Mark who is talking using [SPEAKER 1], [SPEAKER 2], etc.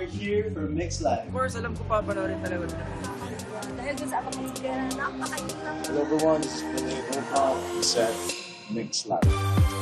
[SPEAKER 1] we're here for Mix Live.
[SPEAKER 2] Of course, alam ko papanoorin talaga ito.
[SPEAKER 3] Dahil dun sa apakasira, napakahirap.
[SPEAKER 1] Hello everyone, this is Vinny Opa, set Mix Live.